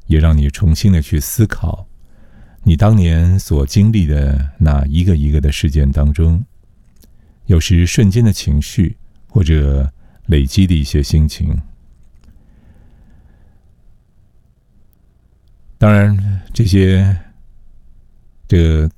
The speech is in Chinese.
也让你重新的去思考你当年所经历的那一个一个的事件当中，有时瞬间的情绪或者累积的一些心情。当然这个